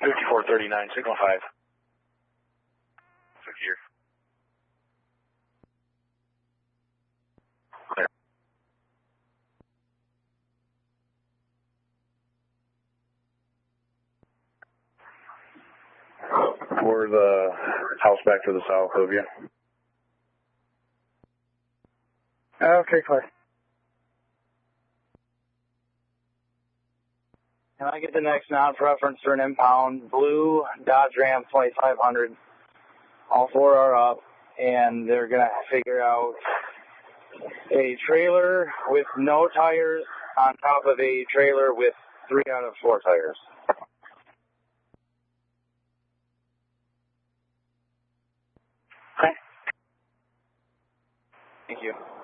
5439, signal 5. Secure. Clear. We're the house back to the south of you. Okay, clear. Can I get the next non-preference for an impound? Blue Dodge Ram 2500. All four are up, and they're going to figure out a trailer with no tires on top of a trailer with 3 out of 4 tires. Okay. Thank you.